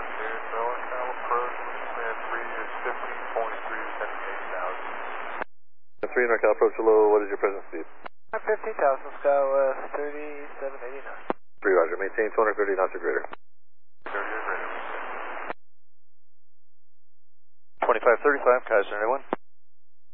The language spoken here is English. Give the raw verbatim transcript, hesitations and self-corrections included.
afternoon, NorCal approach, wingspan three is fifteen point three, descending eighty thousand. three NorCal approach, hello, what is your present speed? fifteen thousand, SkyWest thirty-seven eighty-nine. three, roger, maintain two hundred thirty knots or greater. thirty or greater. twenty-five thirty-five, Kaiser ninety-one.